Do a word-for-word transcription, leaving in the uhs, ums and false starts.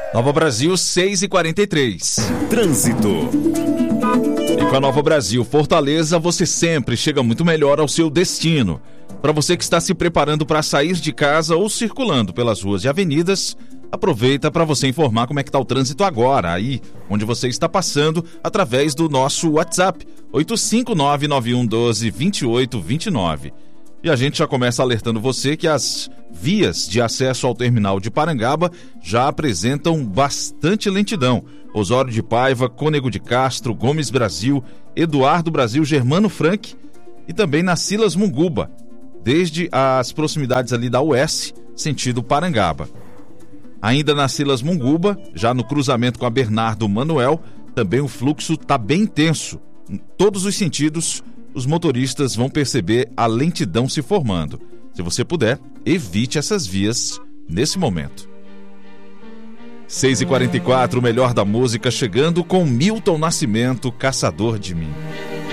Nova Brasil, seis e quarenta e três. Trânsito. E com a Nova Brasil Fortaleza, você sempre chega muito melhor ao seu destino. Para você que está se preparando para sair de casa ou circulando pelas ruas e avenidas, aproveita para você informar como é que está o trânsito agora, aí onde você está passando, através do nosso WhatsApp, oito cinco nove nove um um dois dois oito dois nove. E a gente já começa alertando você que as vias de acesso ao terminal de Parangaba já apresentam bastante lentidão. Osório de Paiva, Cônego de Castro, Gomes Brasil, Eduardo Brasil, Germano Frank e também na Silas Munguba, desde as proximidades ali da U S, sentido Parangaba. Ainda na Silas Munguba, já no cruzamento com a Bernardo Manuel, também o fluxo está bem intenso. Em todos os sentidos, os motoristas vão perceber a lentidão se formando. Se você puder, evite essas vias nesse momento. seis e quarenta e quatro, o melhor da música chegando com Milton Nascimento, Caçador de Mim.